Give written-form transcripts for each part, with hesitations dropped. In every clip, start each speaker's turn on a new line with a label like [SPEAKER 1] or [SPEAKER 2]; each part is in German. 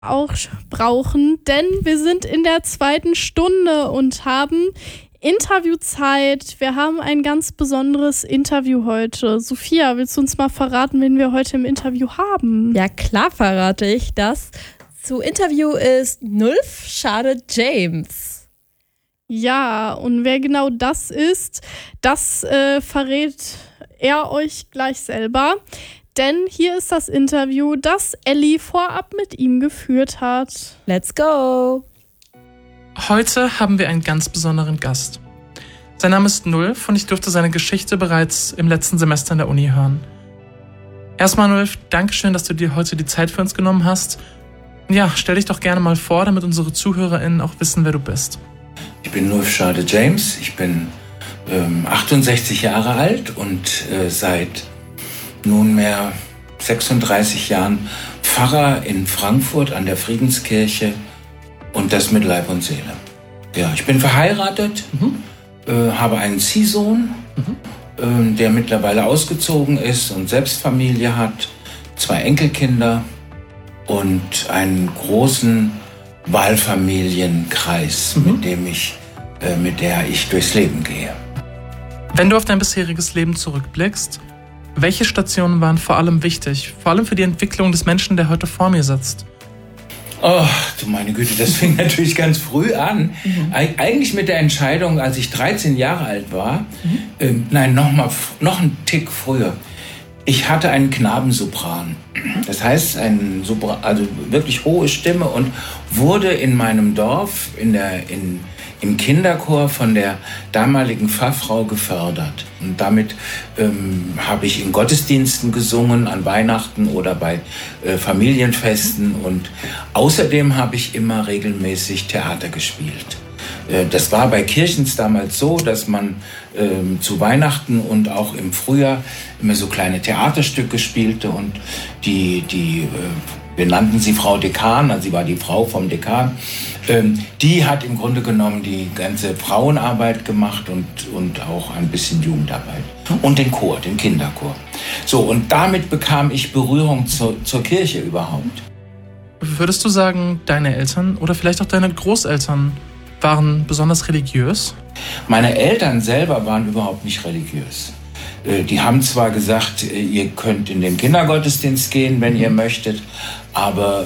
[SPEAKER 1] auch brauchen, denn wir sind in der 2. Stunde und haben Interviewzeit. Wir haben ein ganz besonderes Interview heute. Sophia, willst du uns mal verraten, wen wir heute im Interview haben?
[SPEAKER 2] Ja, klar verrate ich das. Zu Interview ist Nulf Schade James.
[SPEAKER 1] Ja, und wer genau das ist, das verrät er euch gleich selber. Denn hier ist das Interview, das Ellie vorab mit ihm geführt hat.
[SPEAKER 2] Let's go!
[SPEAKER 3] Heute haben wir einen ganz besonderen Gast. Sein Name ist Nulf und ich durfte seine Geschichte bereits im letzten Semester in der Uni hören. Erstmal Nulf, Dankeschön, dass du dir heute die Zeit für uns genommen hast. Ja, stell dich doch gerne mal vor, damit unsere ZuhörerInnen auch wissen, wer du bist.
[SPEAKER 4] Ich bin Nulf Schade James, ich bin 68 Jahre alt und seit nunmehr 36 Jahren Pfarrer in Frankfurt an der Friedenskirche und das mit Leib und Seele. Ja, ich bin verheiratet, habe einen Ziehsohn, der mittlerweile ausgezogen ist und selbst Familie hat, 2 Enkelkinder und einen großen Wahlfamilienkreis, mit der ich durchs Leben gehe.
[SPEAKER 3] Wenn du auf dein bisheriges Leben zurückblickst, welche Stationen waren vor allem wichtig? Vor allem für die Entwicklung des Menschen, der heute vor mir sitzt.
[SPEAKER 4] Oh, du meine Güte, das fing natürlich ganz früh an. Eigentlich mit der Entscheidung, als ich 13 Jahre alt war. Nein, noch einen Tick früher. Ich hatte einen Knabensopran. Das heißt, also wirklich hohe Stimme und wurde in meinem Dorf im Kinderchor von der damaligen Pfarrfrau gefördert. Und damit habe ich in Gottesdiensten gesungen, an Weihnachten oder bei Familienfesten. Und außerdem habe ich immer regelmäßig Theater gespielt. Das war bei Kirchens damals so, dass man zu Weihnachten und auch im Frühjahr immer so kleine Theaterstücke spielte. Und wir nannten sie Frau Dekan, also sie war die Frau vom Dekan. Die hat im Grunde genommen die ganze Frauenarbeit gemacht und auch ein bisschen Jugendarbeit. Und den Chor, den Kinderchor. So, und damit bekam ich Berührung zur Kirche überhaupt.
[SPEAKER 3] Würdest du sagen, deine Eltern oder vielleicht auch deine Großeltern waren besonders religiös?
[SPEAKER 4] Meine Eltern selber waren überhaupt nicht religiös. Die haben zwar gesagt, ihr könnt in den Kindergottesdienst gehen, wenn ihr möchtet, aber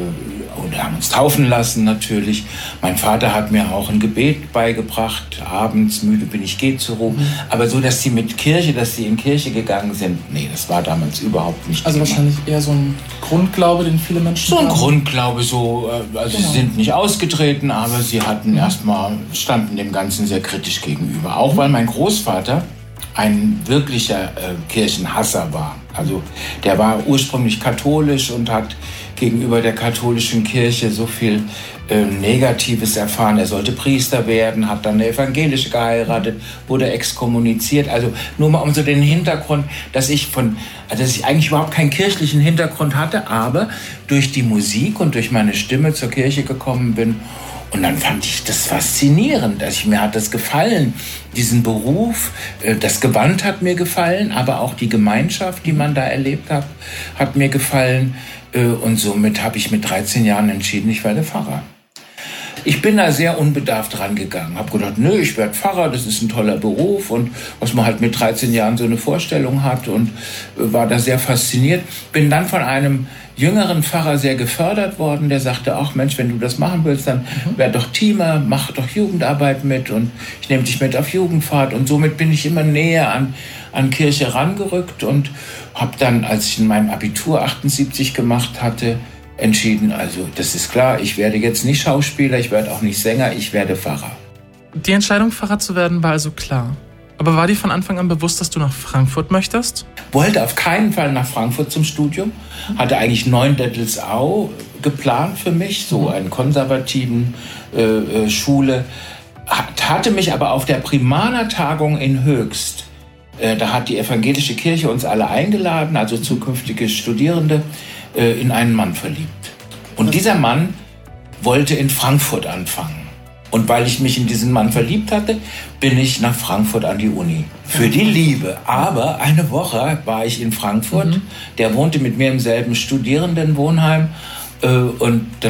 [SPEAKER 4] und haben uns taufen lassen natürlich. Mein Vater hat mir auch ein Gebet beigebracht, abends, müde bin ich, geh zur Ruhe. Aber so, dass sie in Kirche gegangen sind, nee, das war damals überhaupt nicht.
[SPEAKER 3] Also wahrscheinlich eher so ein Grundglaube, den viele Menschen haben?
[SPEAKER 4] So ein Grundglaube, also genau. Sie sind nicht ausgetreten, aber sie hatten standen dem Ganzen sehr kritisch gegenüber. Auch weil mein Großvater ein wirklicher Kirchenhasser war. Also der war ursprünglich katholisch und hat gegenüber der katholischen Kirche so viel Negatives erfahren. Er sollte Priester werden, hat dann eine evangelische geheiratet, wurde exkommuniziert. Also nur mal um so den Hintergrund, dass ich eigentlich überhaupt keinen kirchlichen Hintergrund hatte, aber durch die Musik und durch meine Stimme zur Kirche gekommen bin. Und dann fand ich das faszinierend. Mir hat das gefallen, diesen Beruf. Das Gewand hat mir gefallen, aber auch die Gemeinschaft, die man da erlebt hat mir gefallen. Und somit habe ich mit 13 Jahren entschieden, ich werde Pfarrer. Ich bin da sehr unbedarft rangegangen. Habe gedacht, ich werde Pfarrer, das ist ein toller Beruf. Und was man halt mit 13 Jahren so eine Vorstellung hat. Und war da sehr fasziniert. Bin dann von einem jüngeren Pfarrer sehr gefördert worden, der sagte, ach Mensch, wenn du das machen willst, dann werd doch Teamer, mach doch Jugendarbeit mit und ich nehme dich mit auf Jugendfahrt. Und somit bin ich immer näher an Kirche rangerückt und habe dann, als ich in meinem Abitur 78 gemacht hatte, entschieden, also das ist klar, ich werde jetzt nicht Schauspieler, ich werde auch nicht Sänger, ich werde Pfarrer.
[SPEAKER 3] Die Entscheidung, Pfarrer zu werden, war also klar. Aber war dir von Anfang an bewusst, dass du nach Frankfurt möchtest?
[SPEAKER 4] Wollte auf keinen Fall nach Frankfurt zum Studium. Hatte eigentlich Neuendettelsau geplant für mich, so einen konservativen Schule. Hatte mich aber auf der Primanertagung in Höchst, da hat die evangelische Kirche uns alle eingeladen, also zukünftige Studierende, in einen Mann verliebt. Und dieser Mann wollte in Frankfurt anfangen. Und weil ich mich in diesen Mann verliebt hatte, bin ich nach Frankfurt an die Uni. Für die Liebe. Aber eine Woche war ich in Frankfurt. Der wohnte mit mir im selben Studierendenwohnheim. Und dann